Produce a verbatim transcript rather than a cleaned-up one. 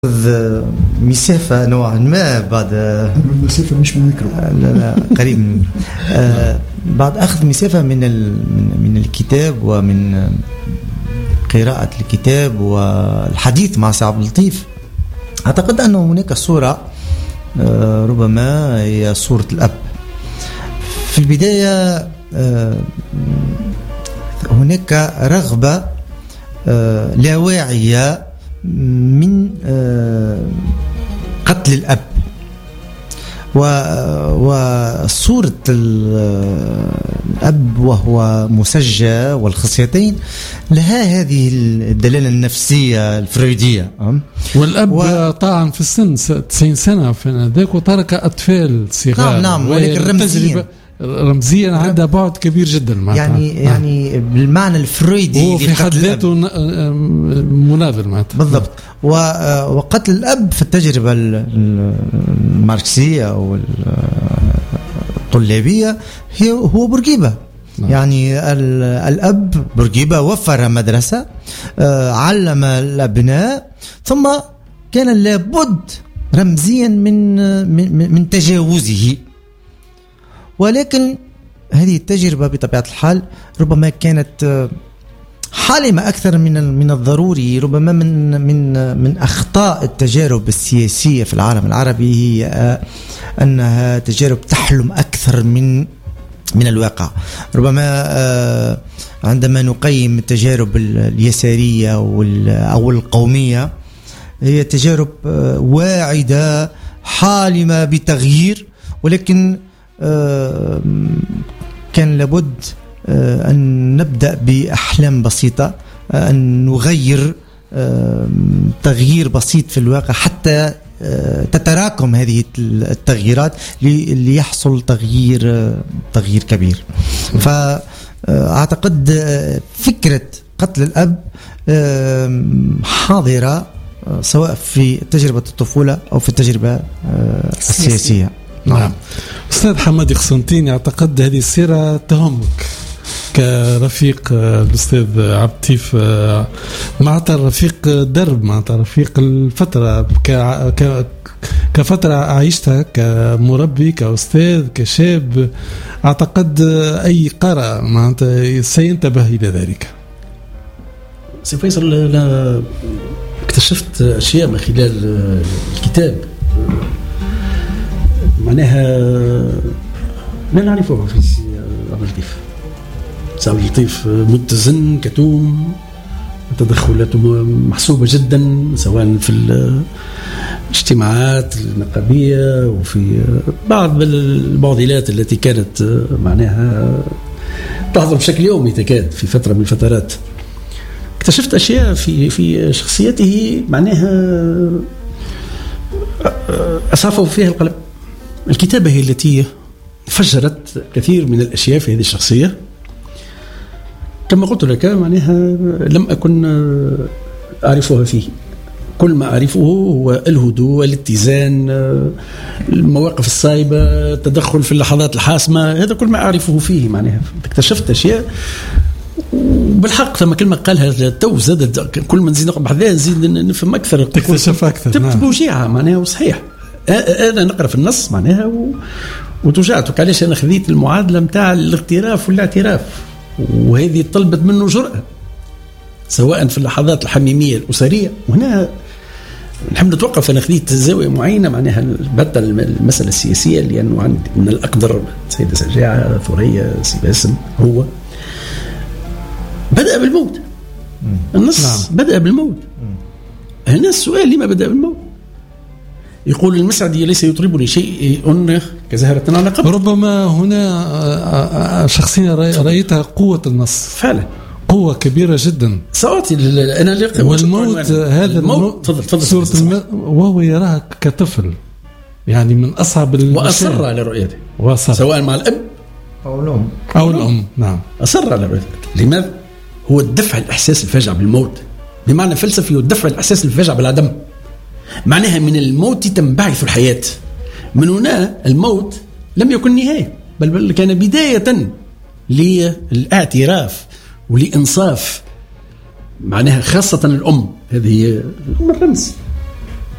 مسافة نوعا ما بعد مسافة مش من الميكرو لا لا قريب من آه بعد أخذ مسافة من من الكتاب ومن قراءة الكتاب والحديث مع سي عبد اللطيف. أعتقد أن هناك صورة آه ربما هي صورة الأب. في البداية آه هناك رغبة آه لا واعية من قتل الأب، وصورة الأب وهو مسجى والخصيتين لها هذه الدلالة النفسية الفرويدية. والأب و... طاعن في السن تسعين سنة في ذاك وترك أطفال صغار. نعم نعم، ولكن رمزيا رمزيا عندها بعد كبير جدا معناتها. يعني آه. يعني بالمعنى الفرويدي هو في حد ذاته مناظر معناتها بالضبط. وقتل الأب في التجربة الماركسية أو الطلابية هي هو بورقيبة. نعم. يعني الأب بورقيبة وفر مدرسة، علم الأبناء، ثم كان لابد رمزيا من من, من تجاوزه. ولكن هذه التجربة بطبيعة الحال ربما كانت حالمة أكثر من من الضروري. ربما من من من أخطاء التجارب السياسية في العالم العربي هي أنها تجارب تحلم أكثر من من الواقع. ربما عندما نقيم التجارب اليسارية أو القومية هي تجارب واعدة حالمة بتغيير، ولكن كان لابد أن نبدأ بأحلام بسيطة، أن نغير تغيير بسيط في الواقع حتى تتراكم هذه التغييرات ليحصل تغيير تغيير كبير. فأعتقد فكرة قتل الأب حاضرة سواء في تجربة الطفولة أو في التجربة السياسية. نعم. أستاذ حمادي قسنطيني، أعتقد هذه السيرة تهمك كرفيق الأستاذ عبد اللطيف، معناتها رفيق درب، معناتها رفيق الفترة، كفترة عايشتها كمربي كأستاذ كشاب. أعتقد أي قارئ معناتها سينتبه إلى ذلك. سي فيصل، أنا اكتشفت أشياء من خلال الكتاب معناها لا نعرفه في عبد اللطيف. عبد اللطيف متزن كتوم، تدخلاته محسوبة جدا سواء في الاجتماعات النقابية وفي بعض المعضلات التي كانت معناها تحضر بشكل يومي تكاد في فترة من الفترات. اكتشفت أشياء في في شخصيته معناها أسعفه فيها القلب. الكتابة هي التي فجرت كثير من الأشياء في هذه الشخصية. كما قلت لك معناها لم أكن أعرفها فيه. كل ما أعرفه هو الهدوء والاتزان، المواقف الصعبة، التدخل في اللحظات الحاسمة، هذا كل ما أعرفه فيه. معناها اكتشفت أشياء وبالحق ثم كلمة قالها تو زادت، كل ما نزيد نقرأ بحذاه نزيد نفهم أكثر، تكتشف أكثر. تبت بوجيعة معناها وصحيح. أنا نقرأ في النص معناها و... وتوجعتك علاش أنا خذيت المعادلة متاع الاغتراف والاعتراف، وهذه طلبت منه جرأة سواء في اللحظات الحميمية الأسرية. وهنا نحب نتوقف، أنا خذيت زاوية معينة معناها بطل المسألة السياسية، لأنه عندي من الأقدر سيدة سجاعة، ثريا، سي باسم، هو بدأ بالموت. النص نعم. بدأ بالموت. هنا السؤال لما بدأ بالموت؟ يقول المسعدي ليس يطربني شيء كزهرة على قبر. ربما هنا شخصيا رأيتها قوة النص، فعلا قوة كبيرة جدا. صوتي أنا لقيت والموت هذا الموت تفضل تفضل سورة الم... وهو يراها كطفل، يعني من أصعب المشاهد. وأصر على رؤيته، وأصر. سواء مع الأب أو الأم أو الأم. نعم، أصر على رؤيته. لماذا؟ هو الدفع الإحساس الفاجع بالموت، بمعنى فلسفي، والدفع الإحساس الفاجع بالعدم. معناها من الموت تنبعث الحياة. من هنا الموت لم يكن نهاية، بل, بل كان بداية للاعتراف ولإنصاف. معناها خاصة الأم، هذه الرمز